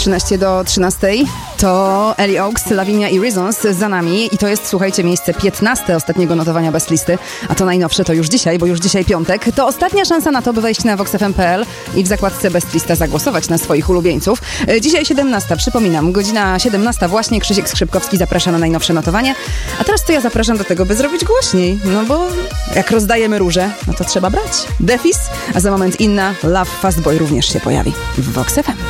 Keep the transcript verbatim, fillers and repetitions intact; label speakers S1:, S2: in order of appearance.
S1: trzynaście do trzynastej to Ellie Oaks, Lavinia i Reasons za nami i to jest, słuchajcie, miejsce piętnaste ostatniego notowania Best Listy, a to najnowsze to już dzisiaj, bo już dzisiaj piątek. To ostatnia szansa na to, by wejść na vox f m kropka p l i w zakładce Best Lista zagłosować na swoich ulubieńców. Dzisiaj siedemnasta, przypominam, godzina siedemnasta właśnie, Krzysiek Skrzypkowski zaprasza na najnowsze notowania, a teraz to ja zapraszam do tego, by zrobić głośniej, no bo jak rozdajemy róże, no to trzeba brać. Defis, a za moment Inna, Love Fast Boy również się pojawi w vox f m.